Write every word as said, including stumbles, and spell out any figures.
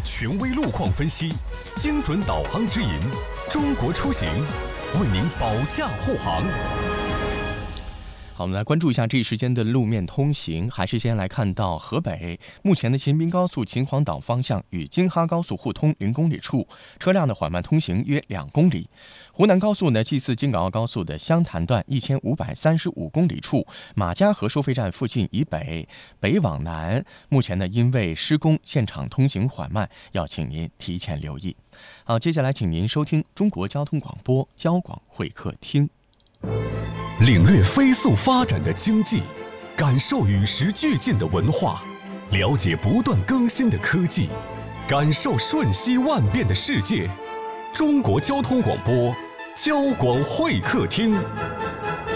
权威路况分析，精准导航指引，中国出行为您保驾护航。 好，我们来关注一下这一时间的路面通行。还是先来看到河北，目前的秦滨高速秦皇岛方向与京哈高速互通零公里处，车辆的缓慢通行约两公里。湖南高速呢，祭祀京港澳高速的湘潭段一千五百三十五公里处，马家河收费站附近以北，北往南，目前呢因为施工，现场通行缓慢，要请您提前留意。好，接下来请您收听中国交通广播交广会客厅。 领略飞速发展的经济，感受与时俱进的文化，了解不断更新的科技，感受瞬息万变的世界。中国交通广播交广会客厅。